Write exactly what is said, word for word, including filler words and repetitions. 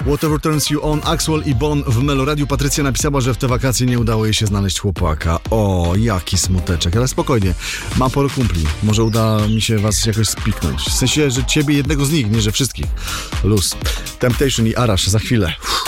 Whatever Turns You On, Axwell i Bon w Meloradiu. Patrycja napisała, że w te wakacje nie udało jej się znaleźć chłopaka. O, jaki smuteczek, ale spokojnie. Mam parę kumpli. Może uda mi się was jakoś spiknąć. W sensie, że ciebie jednego z nich, nie że wszystkich. Luz. Temptation i Arash za chwilę. Uff.